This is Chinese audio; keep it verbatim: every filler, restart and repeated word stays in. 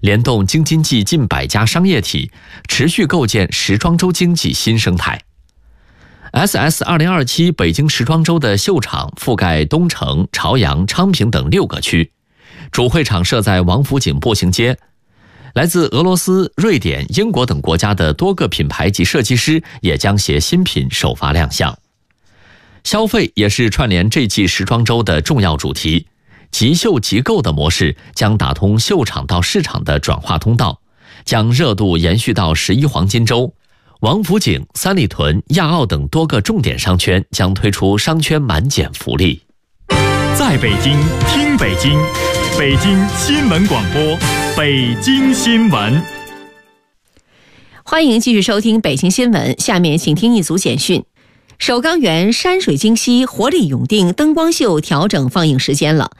联动京津冀近百家商业体，持续构建时装周经济新生态。S S 二零二七 北京时装周的秀场覆盖东城、朝阳、昌平等六个区，主会场设在王府井步行街。来自俄罗斯、瑞典、英国等国家的多个品牌及设计师也将携新品首发亮相。消费也是串联这季时装周的重要主题，即秀即购的模式将打通秀场到市场的转化通道，将热度延续到十一黄金周。王府井、三里屯、亚奥等多个重点商圈将推出商圈满减福利。 在北京听北京，北京新闻广播，北京新闻。 欢迎继续收听北京新闻，下面请听一组简讯。首钢园山水晶溪活力永定灯光秀调整放映时间了。